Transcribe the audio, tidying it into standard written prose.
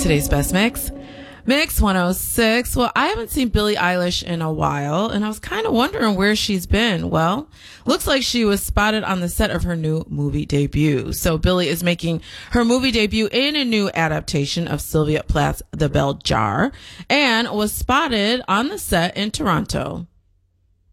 Today's best mix. Mix 106. Well, I haven't seen Billie Eilish in a while, and I was kind of wondering where she's been. Well, looks like she was spotted on the set of her new movie debut. So Billie is making her movie debut in a new adaptation of Sylvia Plath's The Bell Jar, and was spotted on the set in Toronto.